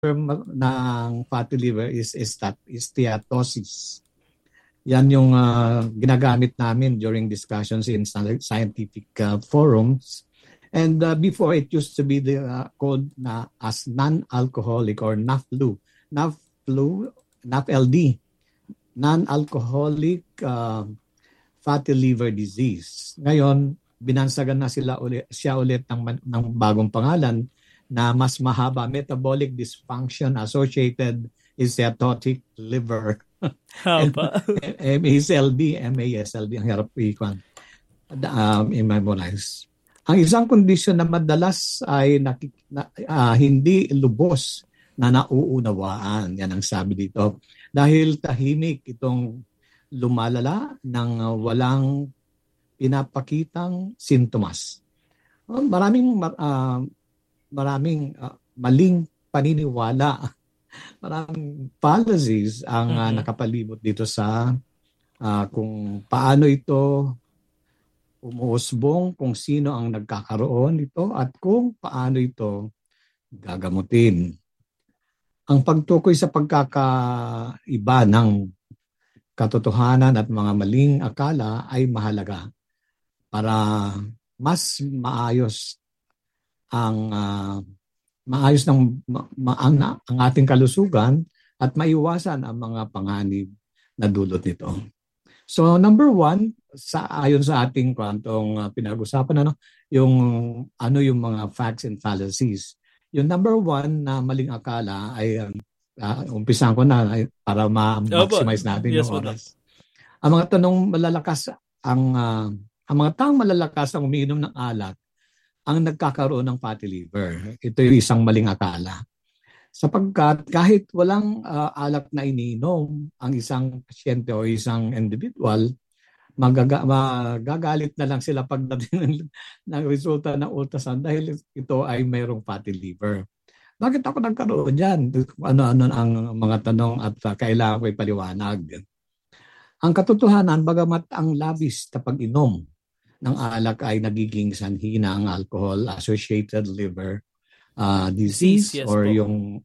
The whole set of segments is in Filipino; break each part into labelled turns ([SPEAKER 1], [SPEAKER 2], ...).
[SPEAKER 1] ng fatty liver is steatosis. Yan yung ginagamit namin during discussions in scientific forums. And before, it used to be called as non-alcoholic or NAFLU. NAFLD, non-alcoholic fatty liver disease. Ngayon, binansagan na siya ulit ng bagong pangalan na mas mahaba, metabolic dysfunction associated steatotic liver.
[SPEAKER 2] Haba.
[SPEAKER 1] MASLD, ang hirap i-memorize. Ang isang kondisyon na madalas ay hindi lubos na nauunawaan. Yan ang sabi dito. Dahil tahimik itong lumalala ng walang pinapakitang sintomas. Maraming maling paniniwala, maraming fallacies ang nakapalibot dito sa kung paano ito umuusbong, kung sino ang nagkakaroon nito at kung paano ito gagamutin. Ang pagtukoy sa pagkakaiba ng katotohanan at mga maling akala ay mahalaga para mas maayos ang ating kalusugan at maiwasan ang mga panganib na dulot nito. So number one, ayon sa ating kwantong pinag-usapan, yung mga facts and fallacies. Yung number one na maling akala ay umpisan ko na para ma-maximize natin yung oras. Ang mga tanong malalakas ang mga taong malalakas ang umiinom ng alak ang nagkakaroon ng fatty liver. Ito yung isang maling akala. Sapagkat kahit walang alak na iniinom ang isang pasyente o isang individual, magagalit na lang sila pagdating ng resulta ng ultrasound dahil ito ay mayroong fatty liver. Bakit ako nagkaroon dyan? Ano ang mga tanong at kailangan ko ipaliwanag. Ang katotohanan, bagamat ang labis na pag-inom ng alak ay nagiging sanhi na ang alcohol-associated liver disease or yung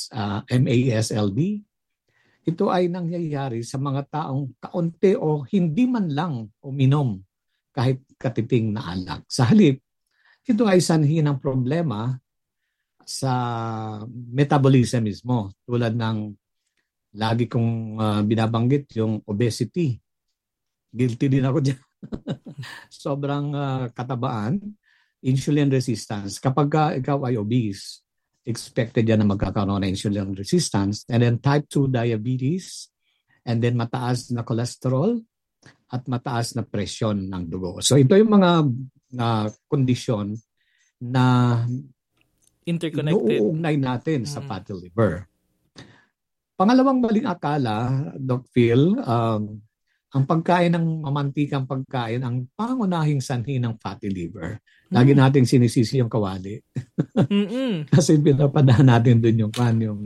[SPEAKER 1] MASLD, ito ay nangyayari sa mga taong kaunti o hindi man lang uminom kahit katiping na alak. Sa halip, ito ay sanhi ng problema sa metabolism mismo, tulad ng lagi kong binabanggit yung obesity. Guilty din ako dyan. Sobrang katabaan, insulin resistance. Kapag ikaw ay obese, expected yan na magkakaroon ng insulin resistance. And then type 2 diabetes, and then mataas na cholesterol at mataas na presyon ng dugo. So ito yung mga kondisyon na
[SPEAKER 2] interconnected.
[SPEAKER 1] Inuugnay natin sa fatty liver. Pangalawang maling akala, Doc Phil, ang pagkain ng mamantikang pagkain ang pangunahing sanhi ng fatty liver. Lagi nating sinisisi yung kawali. Kasi pinapadaan natin dun yung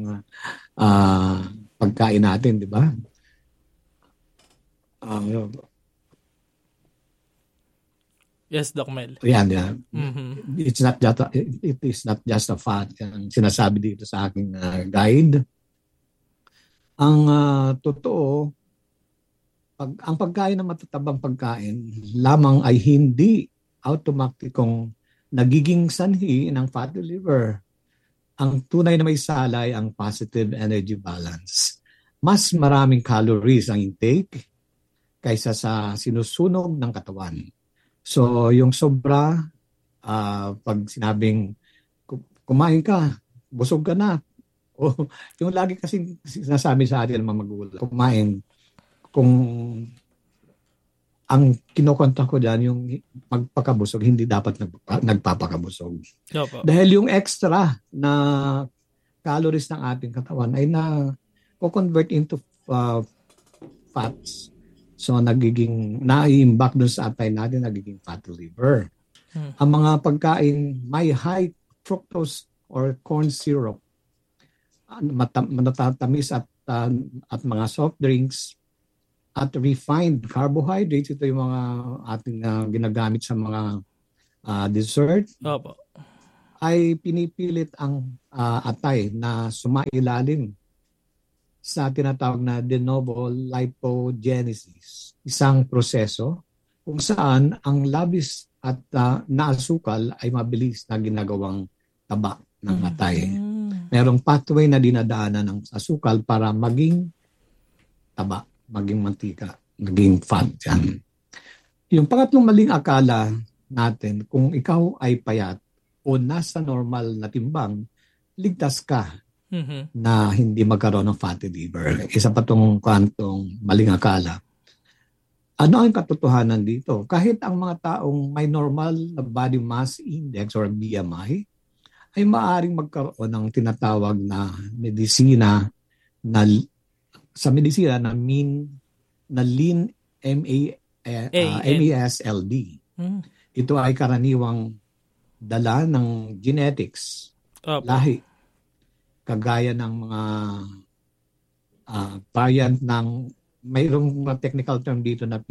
[SPEAKER 1] pagkain natin, di ba?
[SPEAKER 2] Yes, Doc Mel.
[SPEAKER 1] Yan. It is not just a fact. Ang sinasabi dito sa aking guide. Ang totoo, ang pagkain ng matatabang pagkain lamang ay hindi automatikong nagiging sanhi ng fatty liver. Ang tunay na may sala ay ang positive energy balance. Mas maraming calories ang intake kaysa sa sinusunog ng katawan. So yung sobra, pag sinabing kumain ka, busog ka na. O yung lagi kasi sinasabi sa atin ng mga magulang, kumain. Kung ang kinokontak ko dyan, yung magpakabusog, hindi dapat nagpapakabusog.
[SPEAKER 2] Opo.
[SPEAKER 1] Dahil yung extra na calories ng ating katawan ay na-convert into fats. So nai-imbak dun sa atay natin, nagiging fatty liver. Ang mga pagkain may high fructose or corn syrup, matatamis at mga soft drinks, at refined carbohydrates, ito yung mga ating ginagamit sa mga dessert.
[SPEAKER 2] Opo.
[SPEAKER 1] ay pinipilit ang atay na sumailalim sa tinatawag na de novo lipogenesis, isang proseso kung saan ang labis at na asukal ay mabilis na ginagawang taba ng atay. Merong pathway na dinadaanan ng asukal para maging taba, maging mantika, maging fat. Yan. Yung pangatlong maling akala natin, kung ikaw ay payat o nasa normal na timbang, ligtas ka na hindi magkaroon ng fatty liver. Isa pa itong kantong maling akala. Ano ang katotohanan dito? Kahit ang mga taong may normal na body mass index or BMI, ay maaaring magkaroon ng tinatawag na medisina na sa medisina na lean MASLD. Ito ay karaniwang dala ng genetics, lahi, kagaya ng mga variant ng mayroong technical term dito na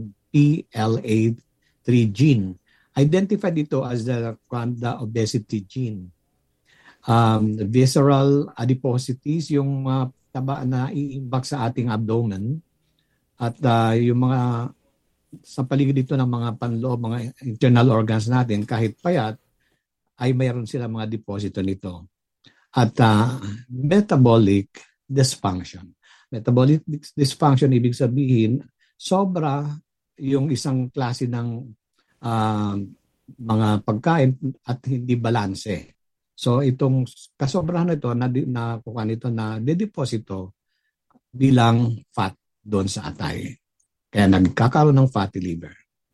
[SPEAKER 1] PLA3 gene. Identified ito as the obesity gene. Visceral adiposities, yung taba na iimbak sa ating abdomen, at yung mga sa paligid dito ng mga panloob, mga internal organs natin, kahit payat, ay mayroon sila mga deposito nito. At metabolic dysfunction. Metabolic dysfunction, ibig sabihin, sobra yung isang klase ng mga pagkain at hindi balanse. So itong kasobrahan nito na dedeposito bilang fat doon sa atay. Kaya nagkakaroon ng fatty liver.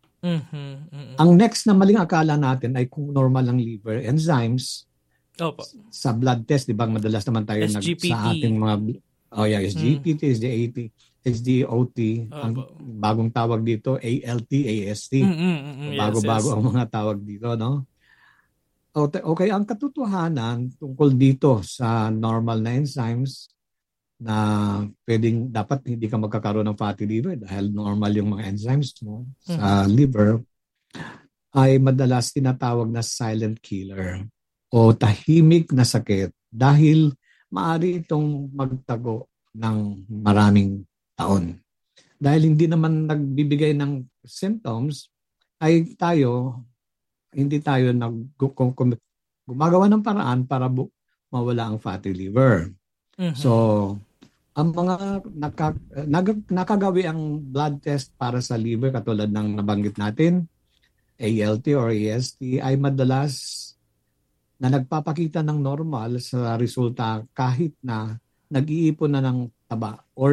[SPEAKER 1] Ang next na maling akala natin ay kung normal ang liver enzymes. Sa blood test, di ba madalas naman tayo sa ating mga SGPT, SDOT, ang bagong tawag dito, ALT, AST. Bago-bago ang mga tawag dito, no? Okay, ang katotohanan tungkol dito sa normal na enzymes na dapat hindi ka magkakaroon ng fatty liver dahil normal yung mga enzymes mo sa liver, ay madalas tinatawag na silent killer o tahimik na sakit dahil maaari itong magtago ng maraming taon. Dahil hindi naman nagbibigay ng symptoms, ay hindi tayo gumagawa ng paraan para mawala ang fatty liver. So, ang mga nakagawi ang blood test para sa liver, katulad ng nabanggit natin, ALT or AST, ay madalas na nagpapakita ng normal sa resulta kahit na nag-iipon na ng taba or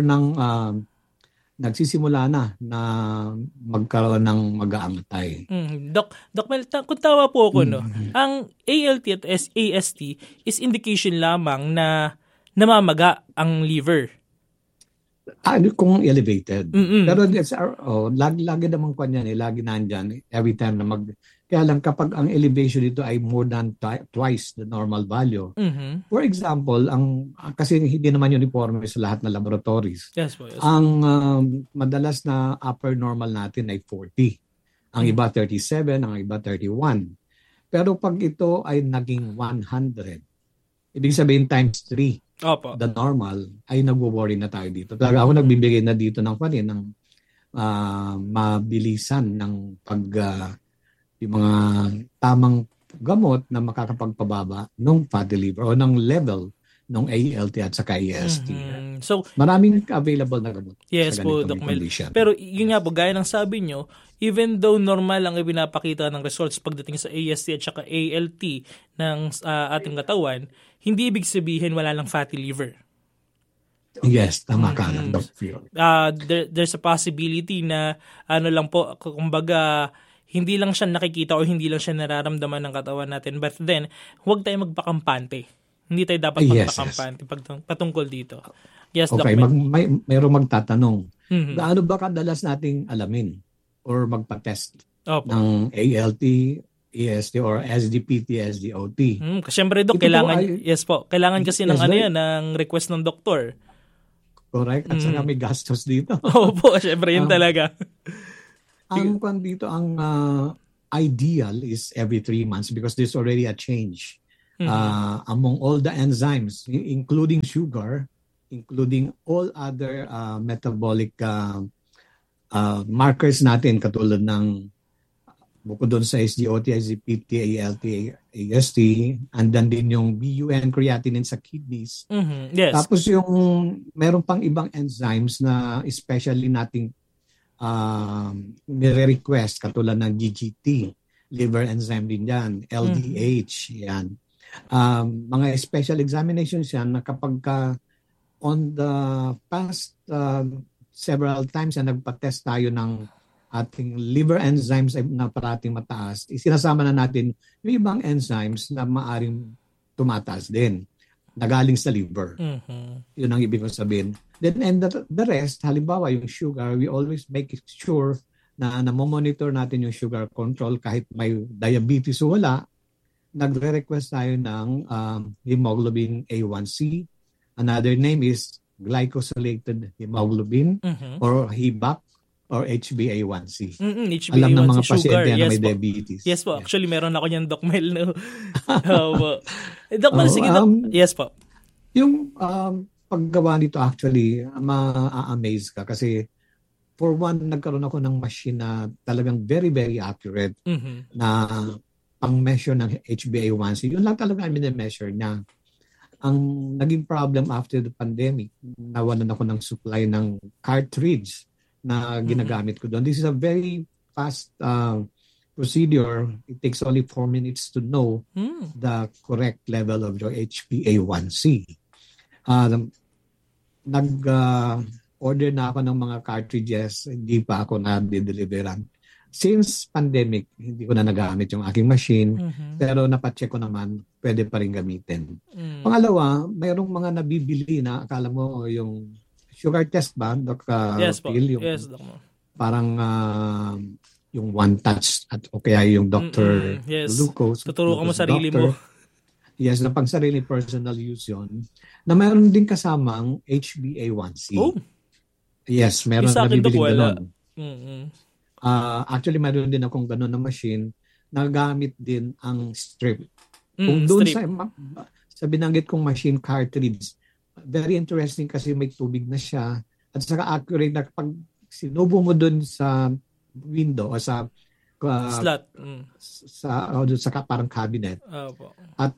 [SPEAKER 1] nagsisimula na magkaroon ng mag-aangatay.
[SPEAKER 2] Doc Mel, kung tawa po ako, no? Ang ALT at AST is indication lamang na namamaga ang liver.
[SPEAKER 1] Kung elevated. Pero lagi naman kanya lagi nandyan every time na kaya lang kapag ang elevation dito ay more than twice the normal value. For example, kasi hindi naman uniforme sa lahat ng laboratories.
[SPEAKER 2] Yes po.
[SPEAKER 1] Ang madalas na upper normal natin ay 40. Ang iba 37, ang iba 31. Pero pag ito ay naging 100, ibig sabihin times 3. The normal, ay nagwo-worry na tayo dito. Talaga ako nagbibigay na dito ng mabilisan ng yung mga tamang gamot na makakapagpababa ng fatty liver o ng level ng ALT at saka AST.
[SPEAKER 2] So,
[SPEAKER 1] maraming available na gamot.
[SPEAKER 2] Yes po, Doc Mel. Pero yun nga po, gaya ng sabi nyo, even though normal ang ipinapakita ng results pagdating sa AST at saka ALT ng ating katawan, hindi ibig sabihin wala lang fatty liver.
[SPEAKER 1] Yes, tama ka lang, Doc.
[SPEAKER 2] There's a possibility na lang po, kumbaga, hindi lang siya nakikita o hindi lang siya nararamdaman ng katawan natin. But then, huwag tayo magpakampante. Hindi tayo dapat magpakampante patungkol dito. Yes,
[SPEAKER 1] okay,
[SPEAKER 2] Doc.
[SPEAKER 1] mayroong magtatanong. Gaano ba kadalas nating alamin or magpa-test ng ALT, AST or SGPT, SDOT?
[SPEAKER 2] Siyempre, Doc, kailangan kasi ng ng request ng doktor.
[SPEAKER 1] Correct. At saka may gastos dito.
[SPEAKER 2] Opo, siyempre yun talaga.
[SPEAKER 1] Ang dito, ang ideal is every 3 months because there's already a change among all the enzymes, including sugar, including all other metabolic markers natin katulad ng bukod doon sa SGOT, IGPT, ALT, AST, andan din yung BUN, creatinine sa kidneys.
[SPEAKER 2] Yes.
[SPEAKER 1] Tapos yung meron pang ibang enzymes na especially nating nire-request katulad ng GGT, liver enzyme din yan, LDH, yan. Mga special examinations yan na kapag on the past several times na nagpa-test tayo ng ating liver enzymes na parating mataas, isinasama na natin yung ibang enzymes na maaring tumataas din na galing sa liver. Yun ang ibig kong sabihin. Then, and the rest, halimbawa yung sugar, we always make sure na monitor natin yung sugar control kahit may diabetes o wala. Nagre-request tayo ng hemoglobin A1C. Another name is glycosylated hemoglobin or HBAC or HbA1c.
[SPEAKER 2] HbA1c,
[SPEAKER 1] alam ng mga
[SPEAKER 2] sugar.
[SPEAKER 1] pasyente na
[SPEAKER 2] Yes
[SPEAKER 1] may
[SPEAKER 2] po.
[SPEAKER 1] diabetes.
[SPEAKER 2] Yes po.
[SPEAKER 1] Yeah.
[SPEAKER 2] Actually, meron ako niyan, Doc Mel. No? Doc Mel, sige, Doc. Yes po.
[SPEAKER 1] Yung paggawa nito actually, ma-amaze ka kasi for one, nagkaroon ako ng machine na talagang very, very accurate na pang-measure ng HbA1c. Yun lang talaga ang mini-measure niya. Ang naging problem after the pandemic, nawalan ako ng supply ng cartridge na ginagamit ko doon. This is a very fast procedure. It takes only 4 minutes to know the correct level of your HbA1c. Nag-order na ako ng mga cartridges, hindi pa ako na-deliveran. Since pandemic, hindi ko na nagamit yung aking machine, pero napacheck ko naman, pwede pa rin gamitin. Pangalawa, mayroong mga nabibili na akala mo yung sugar test ba, Doc?
[SPEAKER 2] Yes po.
[SPEAKER 1] Yung,
[SPEAKER 2] yes, Doc.
[SPEAKER 1] Parang yung one touch at o kaya yung Dr.
[SPEAKER 2] Yes.
[SPEAKER 1] Glucose.
[SPEAKER 2] Tuturo ka mo sarili mo.
[SPEAKER 1] Yes, na pang sarili personal use yun. Na mayroon din kasamang HbA1c.
[SPEAKER 2] Oh.
[SPEAKER 1] Yes, meron
[SPEAKER 2] Isa akin,
[SPEAKER 1] nabibiling
[SPEAKER 2] Doc, wala.
[SPEAKER 1] ganun. Actually, mayroon din akong ganun na machine na gamit din ang strip. Kung doon sa binanggit kong machine cartridge, very interesting kasi may tubig na siya at saka accurate na kapag sinubo mo doon sa window o sa
[SPEAKER 2] slot
[SPEAKER 1] sa parang cabinet.
[SPEAKER 2] Opo.
[SPEAKER 1] At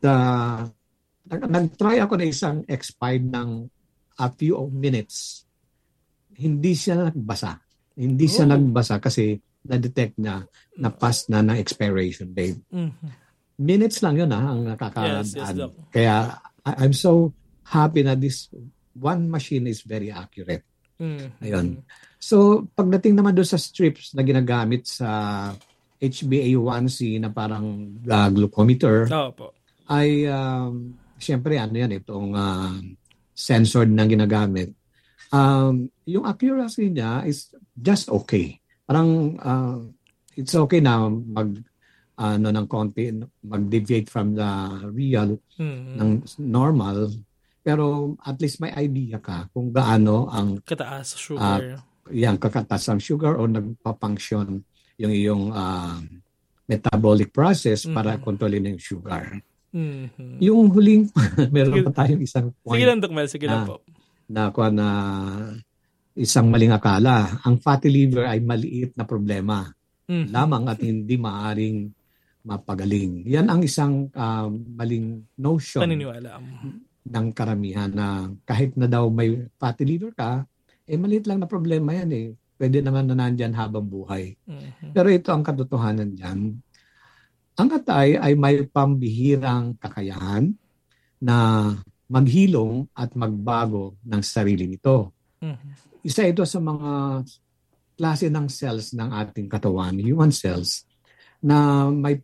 [SPEAKER 1] nag-try ako na isang expired ng a few minutes. Hindi siya nagbasa. Hindi siya nagbasa kasi na-detect na past na ng expiration date. Minutes lang yun ang nakakadaan.
[SPEAKER 2] Yes,
[SPEAKER 1] Kaya I'm so happy na this one machine is very accurate. Ayun. So, pagdating naman doon sa strips na ginagamit sa HbA1c na parang glucometer, ay siyempre itong sensor na ginagamit. Yung accuracy niya is just okay. Parang it's okay na ng konti, mag-deviate from the real ng normal, pero at least may idea ka kung gaano ang
[SPEAKER 2] kataas sugar.
[SPEAKER 1] Kakataas ang sugar o nagpa-function yung iyong metabolic process para kontrolin yung sugar. Yung huling, meron pa tayong isang point.
[SPEAKER 2] Sige lang, Doc Mel. Sige lang po.
[SPEAKER 1] Na isang maling akala. Ang fatty liver ay maliit na problema lamang at hindi maaring mapagaling. Yan ang isang maling notion
[SPEAKER 2] paniniwala
[SPEAKER 1] ng karamihan na kahit na daw may fatty liver ka, maliit lang na problema yan Pwede naman na nandyan habang buhay. Pero ito ang katotohanan dyan. Ang atay ay may pambihirang kakayahan na maghilom at magbago ng sarili nito. Isa ito sa mga klase ng cells ng ating katawan, human cells, na may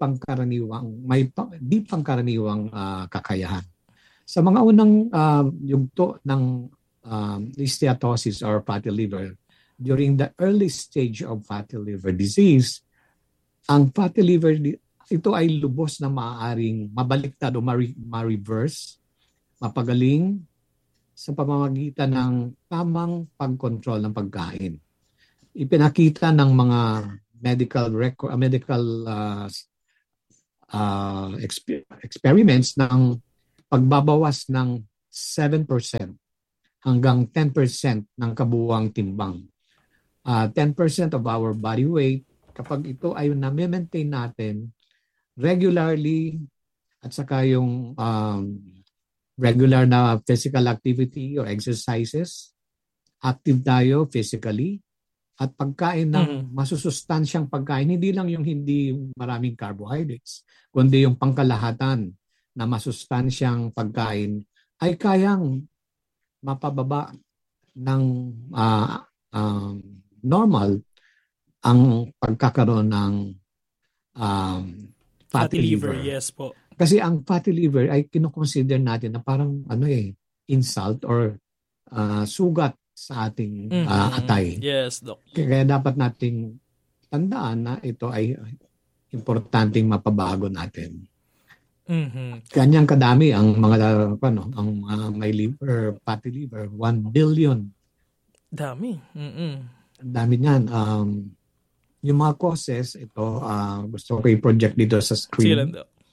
[SPEAKER 1] di pangkaraniwang kakayahan. Sa mga unang yugto ng steatosis or fatty liver, during the early stage of fatty liver disease, ang fatty liver, ito ay lubos na maaaring mabaliktad o ma-reverse, mapagaling sa pamamagitan ng tamang pagkontrol ng pagkain. Ipinakita ng mga experiments ng pagbabawas ng 7% hanggang 10% ng kabuuang timbang. 10% of our body weight, kapag ito ay na-maintain natin regularly at saka yung regular na physical activity or exercises, active tayo physically, at pagkain ng masusustansyang pagkain, hindi lang yung hindi maraming carbohydrates, kundi yung pangkalahatan na masustansyang pagkain ay kayang mapababa ng normal ang pagkakaroon ng fatty liver.
[SPEAKER 2] Yes po.
[SPEAKER 1] Kasi ang fatty liver ay kinoconsider natin na parang insult or sugat sa ating atay.
[SPEAKER 2] Yes, Doc.
[SPEAKER 1] Kaya dapat nating tandaan na ito ay importanteng mapabago natin. Kanyang kadami ang mga may liver, fatty liver, 1 billion.
[SPEAKER 2] Dami.
[SPEAKER 1] Dami niyan. Yung mga causes, ito gusto ko i-project dito sa screen.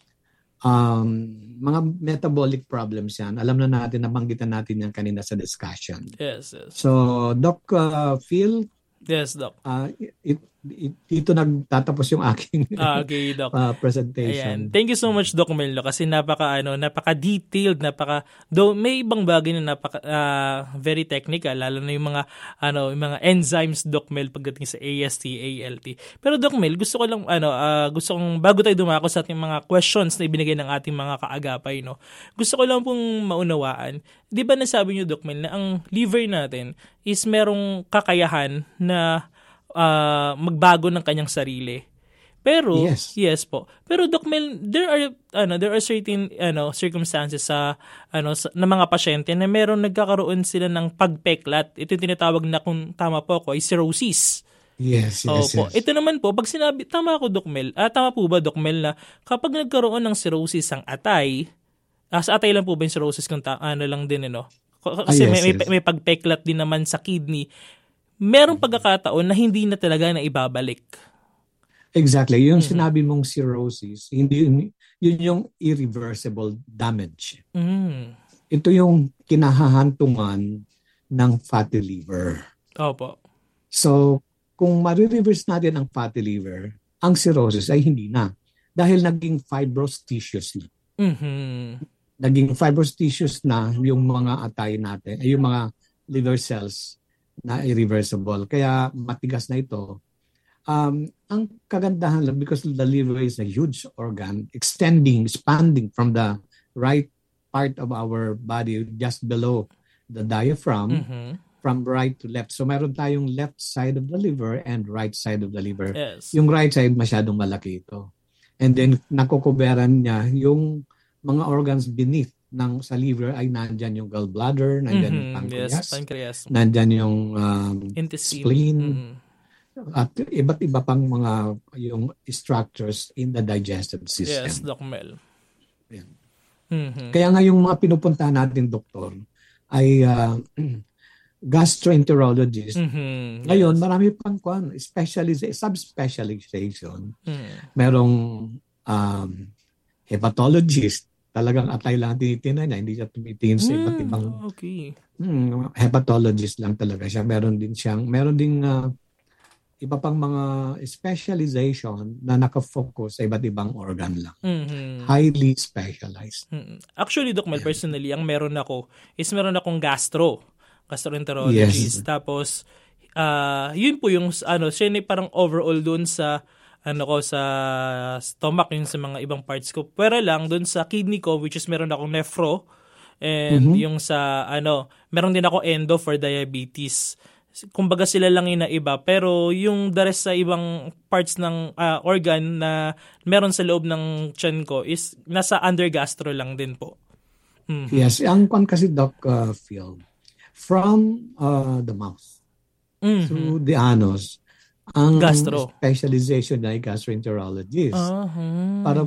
[SPEAKER 1] Mga metabolic problems yan. Alam na natin, nabanggitan natin yan kanina sa discussion.
[SPEAKER 2] Yes.
[SPEAKER 1] So, Doc Phil,
[SPEAKER 2] yes, Doc.
[SPEAKER 1] Dito nagtatapos yung aking
[SPEAKER 2] okay, Doc.
[SPEAKER 1] Presentation.
[SPEAKER 2] Ayan. Thank you so much, Doc Mello, kasi napaka-detailed, though may ibang bagay na very technical, lalo na yung mga enzymes, Doc Mel, pagdating sa AST, ALT. Pero Doc Mel, gusto kong bago tayo dumako sa ating mga questions na ibinigay ng ating mga kaagapay, no. Gusto ko lang pong maunawaan. 'Di ba nasabi niyo, Doc Mel, na ang liver natin is merong kakayahan na magbago ng kanyang sarili. Pero yes po. Pero Doc Mel, there are certain circumstances sa mga pasyente na meron nagkakaroon sila ng pagpeklat. Ito tinatawag na, kung tama po ako, ay cirrhosis.
[SPEAKER 1] Yes.
[SPEAKER 2] Ito naman po, pag sinabi, tama po ba, Doc Mel, na kapag nagkaroon ng cirrhosis ang atay, sa atay lang po ba yung cirrhosis kung lang din, Kasi may pagpeklat din naman sa kidney. Merong pagkakataon na hindi na talaga na ibabalik.
[SPEAKER 1] Exactly. Yung sinabi mong cirrhosis, hindi yun yung irreversible damage. Ito yung kinahahantungan ng fatty liver.
[SPEAKER 2] Opo.
[SPEAKER 1] So, kung ma-reverse natin ang fatty liver, ang cirrhosis ay hindi na. Dahil naging fibrous tissues na. Naging fibrous tissues na yung mga atay natin, yung mga liver cells na irreversible. Kaya matigas na ito. Ang kagandahan lang, because the liver is a huge organ, expanding from the right part of our body just below the diaphragm, from right to left. So meron tayong left side of the liver and right side of the liver.
[SPEAKER 2] Yes.
[SPEAKER 1] Yung right side masyadong malaki ito. And then nakukuberan niya yung mga organs beneath sa liver ay nandyan yung gallbladder, nandyan yung pancreas, nandyan yung spleen, at iba't iba pang mga yung structures in the digestive system.
[SPEAKER 2] Yes, Doc Mel.
[SPEAKER 1] Kaya nga yung mga pinupuntahan natin, doktor, ay gastroenterologist. Ngayon, marami pang subspecialization. Merong hepatologist. Talagang atay lang tinitingnan niya, hindi siya tumitingin sa iba't ibang hepatologist lang talaga siya. Meron ding iba pang mga specialization na nakafocus sa iba't ibang organ lang. Highly specialized.
[SPEAKER 2] Actually, Doc Mel, personally, ang meron akong gastroenterologist. Yes. Tapos, yun po yung, siya na parang overall dun sa sa stomach, yun sa mga ibang parts ko. Pero lang dun sa kidney ko, which is meron akong nephro, and yung sa meron din ako endo for diabetes. Kumbaga sila lang yung naiba, pero yung the rest sa ibang parts ng organ na meron sa loob ng tiyan ko is nasa under gastro lang din po.
[SPEAKER 1] Yes, ang kasi Doc Phil, from the mouth to the anus, ang specialization na gastroenterologist. Para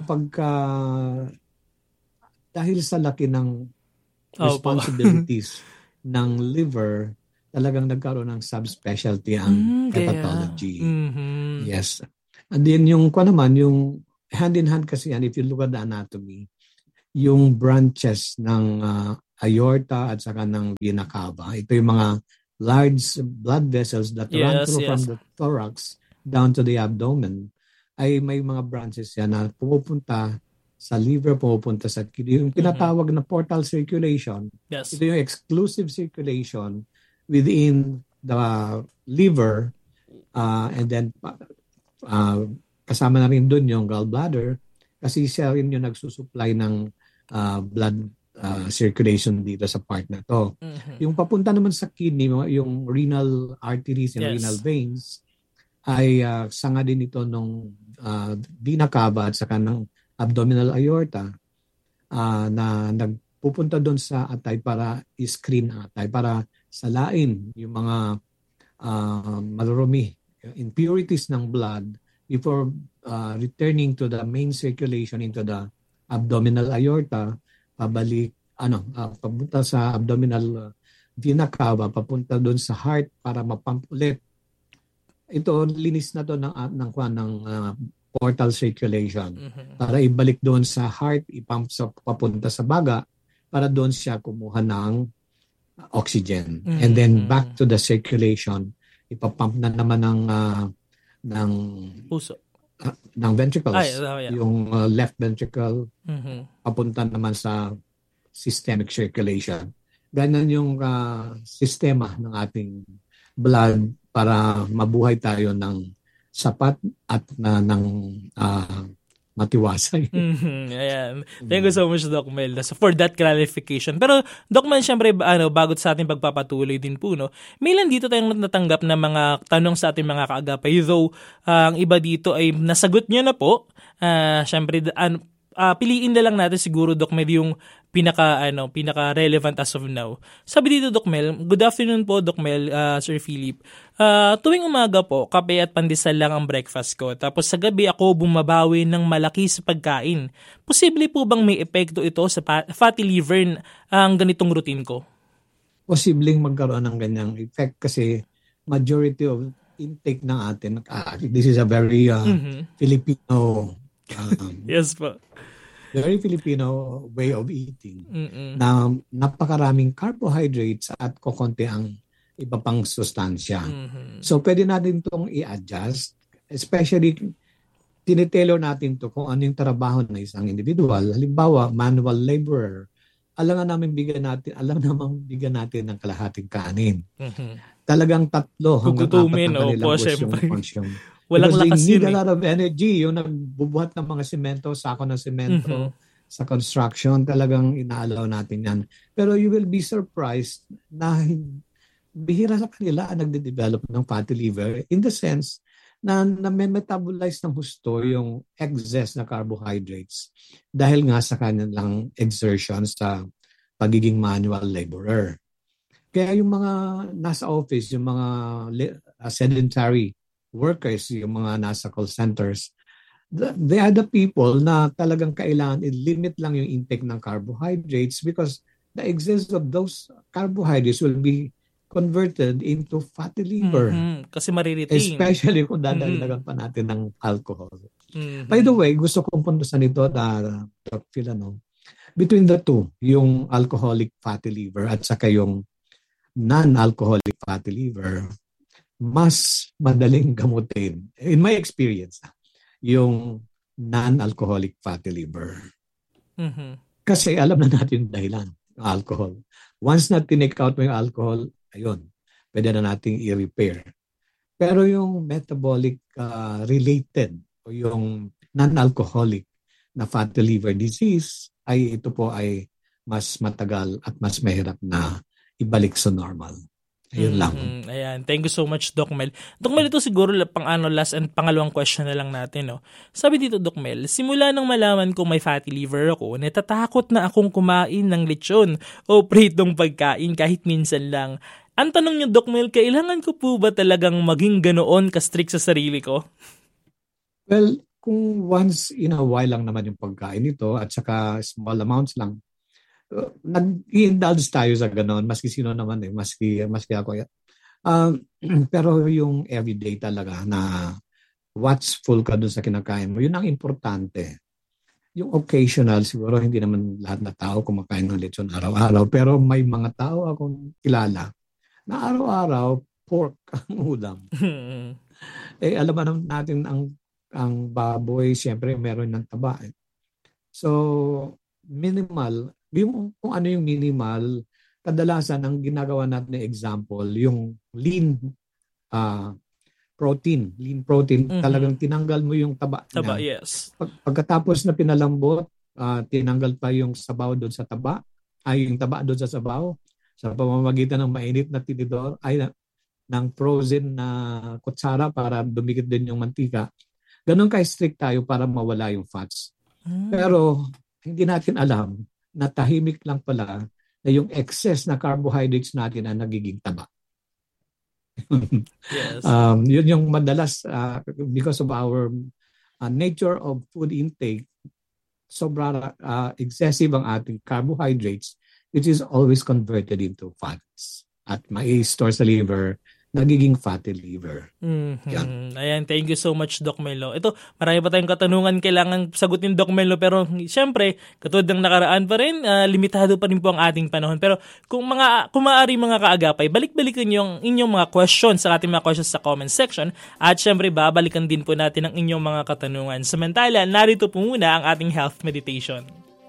[SPEAKER 1] dahil sa laki ng responsibilities ng liver, talagang nagkaroon ng subspecialty ang hepatology. Yes. And then yung yung hand in hand kasi yan, if you look at the anatomy, yung branches ng aorta at saka ng vena cava, ito yung mga large blood vessels that run through from the thorax down to the abdomen, ay may mga branches yan na pumupunta sa liver, pumupunta sa kidney. Yung tinatawag na portal circulation, ito yung exclusive circulation within the liver, and then kasama na rin doon yung gallbladder kasi siya rin yung nagsusupply ng blood circulation dito sa part na to. Yung papunta naman sa kidney, yung renal arteries and renal veins, ay sanga din ito nung vena cava at saka ng abdominal aorta na nagpupunta doon sa atay para screen atay, para salain yung mga marurumi, impurities ng blood before returning to the main circulation into the abdominal aorta, papunta sa abdominal vena cava, papunta doon sa heart para mapump ulit. Ito, linis na to ng portal circulation para ibalik doon sa heart, ipump papunta sa baga para doon siya kumuha ng oxygen. And then back to the circulation, ipapump na naman ng
[SPEAKER 2] puso,
[SPEAKER 1] ng ventricles, yung left ventricle, papunta naman sa systemic circulation. Ganyan yung sistema ng ating blood para mabuhay tayo ng sapat at ng matiwasay.
[SPEAKER 2] Ayan. Thank you so much, Doc Mel, for that clarification. Pero, Doc Mel, syempre, bago sa ating pagpapatuloy din po, no, may lang dito tayong natanggap na mga tanong sa ating mga kaagapay. Though, ang iba dito ay nasagot nyo na po. Syempre, piliin na lang natin siguro, Doc Mel, yung pinaka relevant as of now. Sabi dito, Doc Mel, good afternoon po, Doc Mel, Sir Philip. Tuwing umaga po, kape at pandesal lang ang breakfast ko. Tapos sa gabi ako bumabawi ng malaki sa pagkain. Posible po bang may epekto ito sa fatty liver ang ganitong routine ko?
[SPEAKER 1] Posibleng magkaroon ng ganyang effect kasi majority of intake ng atin, this is a very Filipino
[SPEAKER 2] yes po.
[SPEAKER 1] Very Filipino way of eating na napakaraming carbohydrates at kokonti ang iba pang sustansya. So pwede natin itong i-adjust, especially tinitelo natin to kung ano yung trabaho ng isang individual. Halimbawa, manual laborer, alam namang bigyan natin ng kalahating kanin. Talagang 3 hanggang 4 ang kanilang consume.
[SPEAKER 2] Walang lakas
[SPEAKER 1] yun. They need
[SPEAKER 2] a
[SPEAKER 1] lot of energy. Yung nagbubuhat ng mga semento, sako ng semento, sa construction, talagang inaalaw natin yan. Pero you will be surprised na bihira sa kanila ang nagde-develop ng fatty liver in the sense na metabolize ng husto yung excess na carbohydrates dahil nga sa kanilang exertions sa pagiging manual laborer. Kaya yung mga nasa office, yung mga sedentary workers, yung mga nasa call centers, they are the people na talagang kailangan i-limit lang yung intake ng carbohydrates because the excess of those carbohydrates will be converted into fatty liver.
[SPEAKER 2] Kasi maririting.
[SPEAKER 1] Especially kung dadagdagan pa natin ng alcohol. By the way, gusto kong puntasan ito between the two, yung alcoholic fatty liver at saka yung non-alcoholic fatty liver, mas madaling gamutin, in my experience, yung non-alcoholic fatty liver. Kasi alam na natin yung dahilan, yung alcohol. Once na tinake out mo yung alcohol, ayun, pwede na nating i-repair. Pero yung metabolic related o yung non-alcoholic na fatty liver disease, ito po ay mas matagal at mas mahirap na ibalik sa normal. Ayun lang.
[SPEAKER 2] Ayan. Thank you so much, Doc Mel. Doc Mel, ito siguro last and pangalawang question na lang natin. No? Sabi dito, Doc Mel, simula nang malaman kong may fatty liver ako, natatakot na akong kumain ng lechon o pritong pagkain kahit minsan lang. Ang tanong niyo, Doc Mel, kailangan ko po ba talagang maging ganoon ka-strict sa sarili ko?
[SPEAKER 1] Well, kung once in a while lang naman yung pagkain nito at saka small amounts lang, nag-indulge tayo sa gano'n, maski sino naman maski ako. Pero yung everyday talaga na watchful ka doon sa kinakain mo. Yun ang importante. Yung occasional, siguro hindi naman lahat na tao kumakain ng lechon araw-araw, pero may mga tao akong kilala na araw-araw pork ang ulam. Alam naman natin ang baboy, siyempre meron ng taba. So, minimal, kung ano yung minimal, kadalasan ang ginagawa natin na example, yung lean protein. Lean protein, talagang tinanggal mo yung taba niya.
[SPEAKER 2] Taba, yes.
[SPEAKER 1] Pagkatapos na pinalambot, tinanggal pa yung sabaw doon sa taba, yung taba doon sa sabaw, sa pamamagitan ng mainit na tinidor, ng frozen na kutsara para dumikit din yung mantika. Ganun ka-strict tayo para mawala yung fats. Pero hindi natin alam na tahimik lang pala na yung excess na carbohydrates natin ang nagiging taba.
[SPEAKER 2] Yes.
[SPEAKER 1] Yun yung madalas because of our nature of food intake, sobra excessive ang ating carbohydrates, which is always converted into fats at mai-store sa liver, nagiging fatty liver.
[SPEAKER 2] Yan. Ayan, thank you so much, Doc Melo. Ito, marami pa tayong katanungan kailangan sagutin, Doc Melo, pero syempre, katulad ng nakaraan pa rin, limitado pa rin po ang ating panahon. Pero kung maaari mga kaagapay, balik-balikan yung inyong mga questions sa ating mga questions sa comment section, at syempre, babalikan din po natin ang inyong mga katanungan. Samantala, narito po muna ang ating health meditation.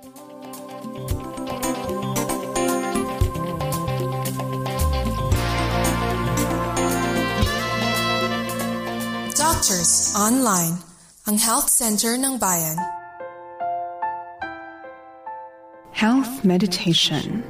[SPEAKER 3] Doctors Online, ang Health Center ng Bayan.
[SPEAKER 4] Health Meditation.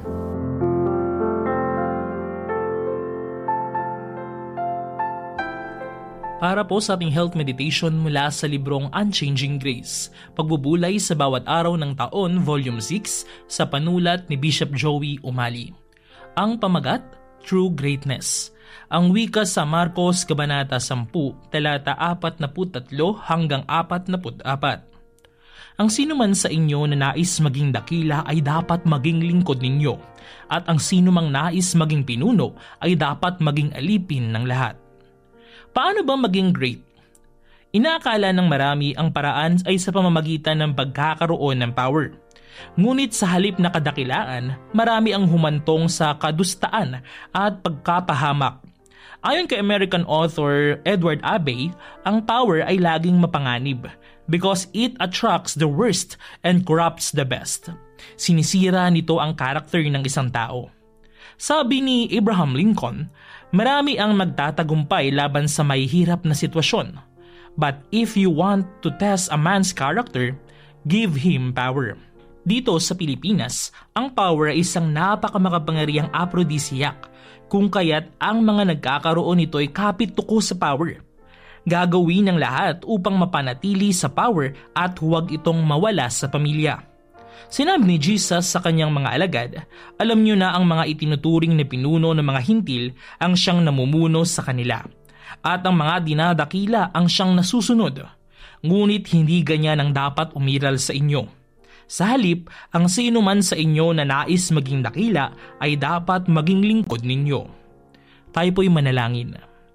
[SPEAKER 2] Para po sa ating health meditation mula sa librong Unchanging Grace, pagbubulay sa bawat araw ng taon, Volume 6, sa panulat ni Bishop Joey Umali. Ang pamagat, True Greatness. Ang wika sa Marcos, Kabanata 10, talata 43 hanggang 44. Ang sino man sa inyo na nais maging dakila ay dapat maging lingkod ninyo, at ang sino mang nais maging pinuno ay dapat maging alipin ng lahat. Paano ba maging great? Inaakala ng marami ang paraan ay sa pamamagitan ng pagkakaroon ng power. Ngunit sa halip na kadakilaan, marami ang humantong sa kadustaan at pagkapahamak. Ayon kay American author Edward Abbey, ang power ay laging mapanganib because it attracts the worst and corrupts the best. Sinisira nito ang karakter ng isang tao. Sabi ni Abraham Lincoln, marami ang magtatagumpay laban sa mahihirap na sitwasyon. But if you want to test a man's character, give him power. Dito sa Pilipinas, ang power ay isang napakamakapangyarihang aphrodisiac, kung kaya't ang mga nagkakaroon nito ay kapit-tuko sa power. Gagawin ng lahat upang mapanatili sa power at huwag itong mawala sa pamilya. Sinabi ni Jesus sa kanyang mga alagad, alam niyo na ang mga itinuturing na pinuno ng mga hintil ang siyang namumuno sa kanila, at ang mga dinadakila ang siyang nasusunod. Ngunit hindi ganyan ang dapat umiral sa inyo. Sa halip, ang sino man sa inyo na nais maging dakila ay dapat maging lingkod ninyo. Tayo po'y manalangin.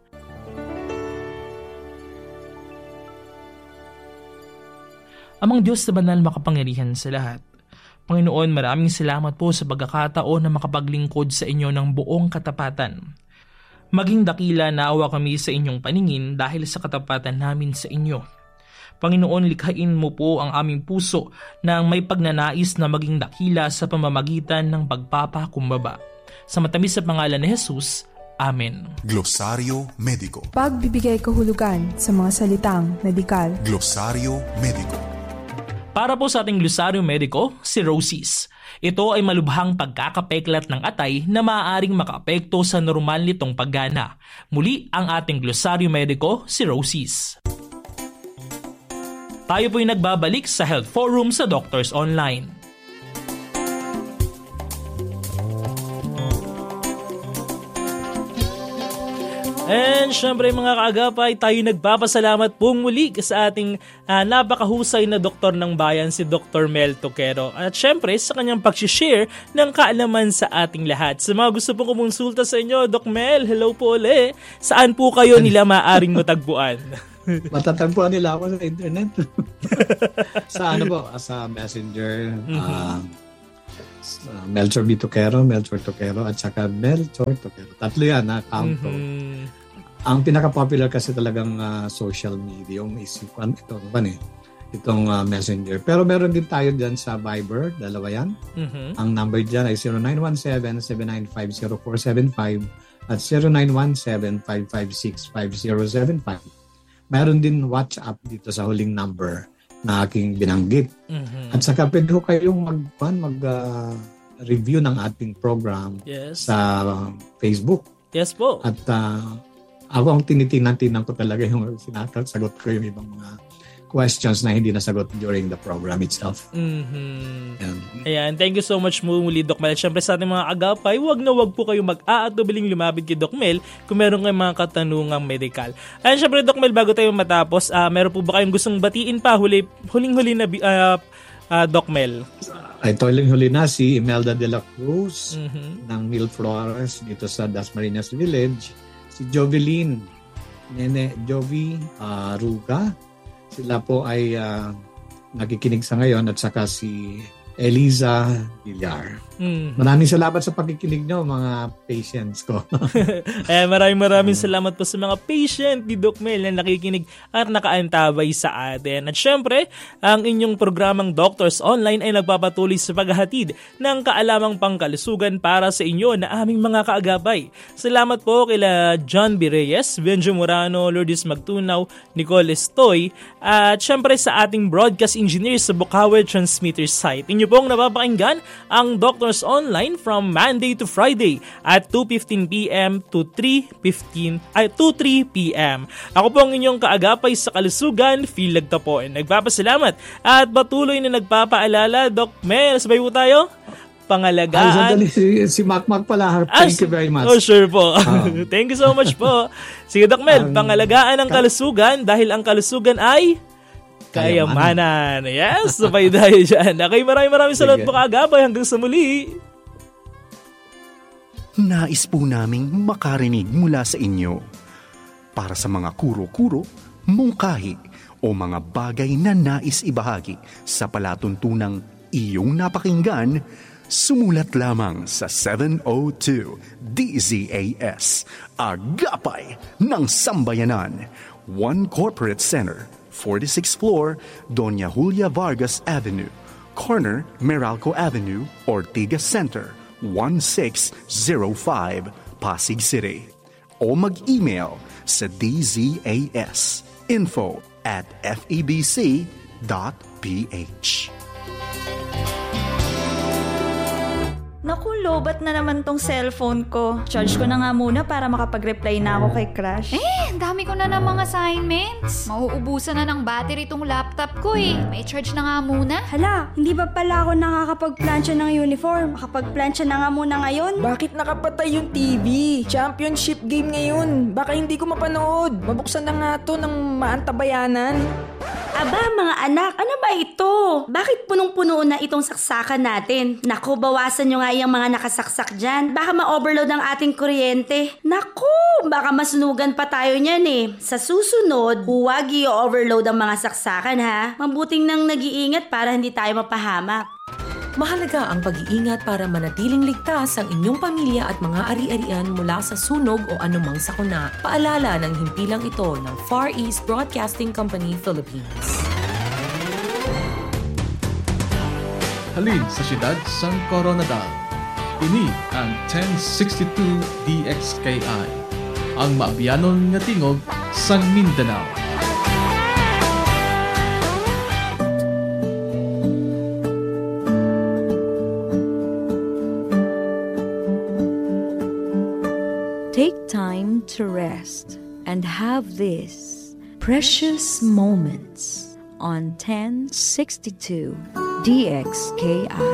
[SPEAKER 2] Amang Diyos na banal makapangyarihan sa lahat, Panginoon, maraming salamat po sa pagkakataon na makapaglingkod sa inyo ng buong katapatan. Maging dakila naawa kami sa inyong paningin dahil sa katapatan namin sa inyo. Panginoon, likhain mo po ang aming puso na may pagnanais na maging dakila sa pamamagitan ng pagpapakumbaba. Sa matamis sa pangalan ni Jesus, Amen.
[SPEAKER 5] Glosaryo Mediko.
[SPEAKER 4] Pagbibigay kahulugan sa mga salitang medikal.
[SPEAKER 5] Glosaryo Mediko.
[SPEAKER 2] Para po sa ating glosaryo mediko, cirrhosis. Ito ay malubhang pagkakapeklat ng atay na maaaring makaapekto sa normal nitong paggana. Muli ang ating glosaryo mediko, cirrhosis. Tayo po'y nagbabalik sa Health Forum sa Doctors Online. And syempre mga kaagapay, tayo nagpapasalamat pong muli sa ating napakahusay na doktor ng bayan, si Dr. Mel Toquero. At syempre sa kanyang pag-share ng kaalaman sa ating lahat. Sa mga gusto pong kumonsulta sa inyo, Doc Mel, hello po ulit. Saan po kayo nila maaaring matagpuan?
[SPEAKER 1] Matatagpuan nila ako sa internet. Sa sa Messenger, Melchor B. Toquero, at saka Melchor Toquero. Tatlo yan na account ko. Ang pinaka-popular kasi talagang social media, itong Messenger. Pero meron din tayo dyan sa Viber, dalawa yan. Ang number dyan ay 0917-795-0475 at 0917-556-5075. Meron din WhatsApp dito sa huling number na aking binanggit. At saka pwede ko kayong mag-review ng ating program sa Facebook.
[SPEAKER 2] Yes po.
[SPEAKER 1] At ako ang tinitingnan ko talaga yung sinasagot ko yung ibang mga questions na hindi nasagot during the program itself.
[SPEAKER 2] Ayan, thank you so much muli, Doc Mel. Siyempre sa ating mga agapay, wag po kayo mag-aatubiling lumapit kay Doc Mel kung meron kayong mga katanungang medical. Ayan, siyempre Doc Mel, bago tayo matapos, meron po ba kayong gustong batiin pa huling-huli na Doc Mel?
[SPEAKER 1] Ito huling-huli na si Imelda de la Cruz ng Mil Flores dito sa Dasmariñas Village. Si Jovelyn Jovi Ruga. Sila po ay nakikinig sa ngayon at saka si Eliza Villar. Maraming salamat sa pakikinig nyo, mga patients ko.
[SPEAKER 2] Maraming salamat po sa mga patient ni Doc Mel na nakikinig at nakaantabay sa atin. At syempre, ang inyong programang Doctors Online ay nagpapatuloy sa paghahatid ng kaalamang pangkalusugan para sa inyo na aming mga kaagapay. Salamat po kila John B. Reyes, Benjo Morano, Lourdes Magtunaw, Nicole Estoy, at syempre sa ating broadcast engineer sa Bukawi Transmitter site. Inyo pong napapakinggan ang Doctors Online from Monday to Friday at 2:15 p.m. to 3:3 p.m. Ako po ang inyong kaagapay sa kalusugan, Phil Lagtapo. Nagpapasalamat at patuloy na nagpapaalala, Doc Mel. Sabay po tayo? Pangalagaan.
[SPEAKER 1] Si Mac pala. Thank you very much.
[SPEAKER 2] Oh, sure po. Thank you so much po. Sige, Doc Mel, pangalagaan ang kalusugan dahil ang kalusugan ay kayamanan. Yes, sabay tayo dyan. Okay, maraming salamat po kaagapay. Hanggang sa muli.
[SPEAKER 6] Nais po naming makarinig mula sa inyo. Para sa mga kuro-kuro, mungkahi, o mga bagay na nais ibahagi sa palatuntunang iyong napakinggan, sumulat lamang sa 702 DZAS, Agapay ng Sambayanan, One Corporate Center, 46th floor, Doña Julia Vargas Avenue, corner Meralco Avenue, Ortigas Center, 1605, Pasig City. O mag-email sa dzas info@febc.ph.
[SPEAKER 7] Naku, lobat na naman tong cellphone ko. Charge ko na nga muna para makapag-reply na ako kay Crush.
[SPEAKER 8] Ang dami ko na ng mga assignments. Mauubusan na ng battery tong laptop ko eh. May charge na nga muna.
[SPEAKER 9] Hala, hindi ba pala ako nakakapag-plancha ng uniform? Makapag-plancha na nga muna ngayon.
[SPEAKER 10] Bakit nakapatay yung TV? Championship game ngayon. Baka hindi ko mapanood. Mabuksan na nga to ng maantabayanan.
[SPEAKER 9] Aba, mga anak, ano ba ito? Bakit punong-puno na itong saksakan natin? Naku, bawasan nyo nga yung mga nakasaksak dyan. Baka ma-overload ang ating kuryente. Naku, baka masunugan pa tayo niyan eh. Sa susunod, huwag i-overload ang mga saksakan ha. Mabuting nang nag-iingat para hindi tayo mapahamak.
[SPEAKER 11] Mahalaga ang pag-iingat para manatiling ligtas ang inyong pamilya at mga ari-arian mula sa sunog o anumang sakuna. Paalala ng himpilang ito ng Far East Broadcasting Company, Philippines.
[SPEAKER 12] Halin sa siyudad San Coronadal. Ini ang 1062 DXKI, ang maabiyanon nga tingog sang Mindanao.
[SPEAKER 13] Take time to rest and have these precious moments on 1062 DXKI.